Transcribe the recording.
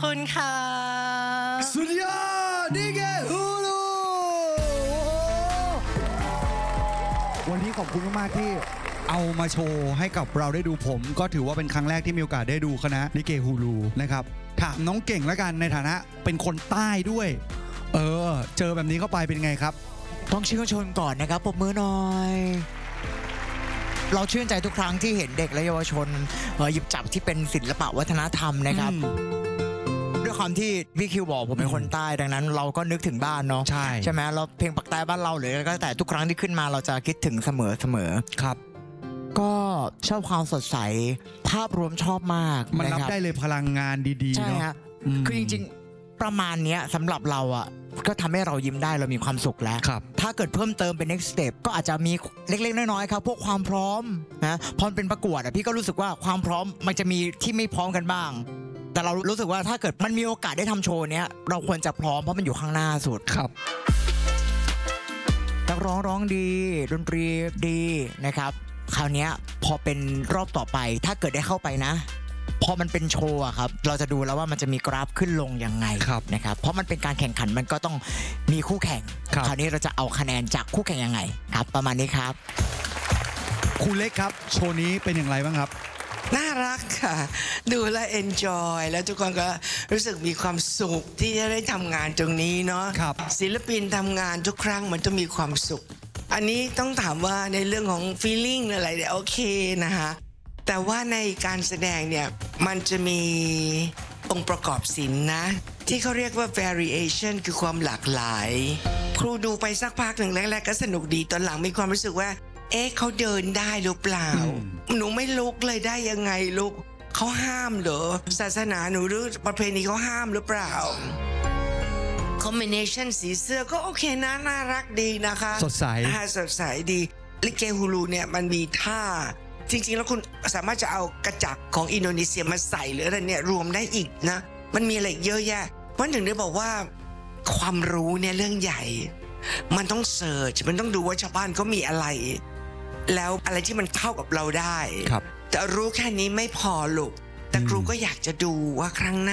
คุณค่ะสุดยอดนี่ไงฮูลูวันนี้ขอบคุณมากๆที่เอามาโชว์ให้กับเราได้ดูผมก็ถือว่าเป็นครั้งแรกที่มีโอกาสได้ดูคณะลิเกฮูลูนะครับถามน้องเก่งแล้วกันในฐานะเป็นคนใต้ด้วยเจอแบบนี้เข้าไปเป็นไงครับต้องชื่นชมก่อนนะครับปรบมือหน่อยเราชื่นใจทุกครั้งที่เห็นเด็กและเยาวชนหยิบจับที่เป็นศิลปะวัฒนธรรมนะครับด้วยความที่พี่คิวบอกผมเป็นคนใต้ดังนั้นเราก็นึกถึงบ้านเนาะใช่ไหมเราเพลงปักใต้บ้านเราหรือก็แต่ทุกครั้งที่ขึ้นมาเราจะคิดถึงเสมอครับก็ชอบความสดใสภาพรวมชอบมากมันรับได้เลยพลังงานดีๆใช่ฮะคือจริงๆประมาณนี้สำหรับเราอ่ะก็ทำให้เรายิ้มได้เรามีความสุขแล้วถ้าเกิดเพิ่มเติมเป็น next step ก็อาจจะมีเล็กๆน้อยๆครับพวกความพร้อมนะพอเป็นประกวดอ่ะพี่ก็รู้สึกว่าความพร้อมมันจะมีที่ไม่พร้อมกันบ้างแต่เรารู้สึกว่าถ้าเกิดมันมีโอกาสได้ทำโชว์เนี้ยเราควรจะพร้อมเพราะมันอยู่ข้างหน้าสุดครับนักร้องดีดนตรีดีนะครับคราวนี้พอเป็นรอบต่อไปถ้าเกิดได้เข้าไปนะพอมันเป็นโชว์ครับเราจะดูแล้วว่ามันจะมีกราฟขึ้นลงยังไงนะครับเพราะมันเป็นการแข่งขันมันก็ต้องมีคู่แข่งคราวนี้เราจะเอาคะแนนจากคู่แข่งยังไงครับประมาณนี้ครับครูเล็กครับโชว์นี้เป็นอย่างไรบ้างครับน่ารักค่ะดูแลเอนจอยแล้วทุกคนก็รู้สึกมีความสุขที่จะได้ทำงานตรงนี้เนาะศิลปินทำงานทุกครั้งมันต้องมีความสุขอันนี้ต้องถามว่าในเรื่องของ feeling อะไรเนี่ยโอเคนะคะแต่ว่าในการแสดงเนี่ยมันจะมีองค์ประกอบศิลป์นะที่เขาเรียกว่า variation คือความหลากหลายครูดูไปสักพักหนึ่งแรกๆก็สนุกดีตอนหลังมีความรู้สึกว่าเขาเดินได้หรือเปล่าหนูไม่ลุกเลยได้ยังไงลูกเขาห้ามเหรอศาสนาหนูหรือประเพณีเขาห้ามหรือเปล่าคอมบิเนชันสีเสื้อก็โอเคนะน่ารักดีนะคะสดใสดีลิเกฮูลูเนี่ยมันมีท่าจริงๆแล้วคุณสามารถจะเอากระจักของอินโดนีเซียมาใส่หรืออะไรเนี่ยรวมได้อีกนะมันมีอะไรเยอะแยะเพราะถึงได้บอกว่าความรู้เนี่ยเรื่องใหญ่มันต้องเสิร์ชมันต้องดูว่าชาวบ้านเขามีอะไรแล้วอะไรที่มันเข้ากับเราได้แต่รู้แค่นี้ไม่พอลูกแต่ครูก็อยากจะดูว่าครั้งหน้า